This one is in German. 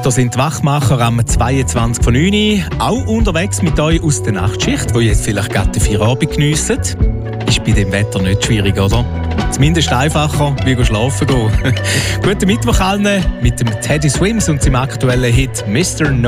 Da sind die Wachmacher am 22 von 9 auch unterwegs mit euch aus der Nachtschicht, wo ihr jetzt vielleicht gerade den Feierabend geniessen. Ist bei dem Wetter nicht schwierig, oder? Zumindest einfacher, wie schlafen gehen. Guten Mittwoch allen mit dem Teddy Swims und seinem aktuellen Hit Mr.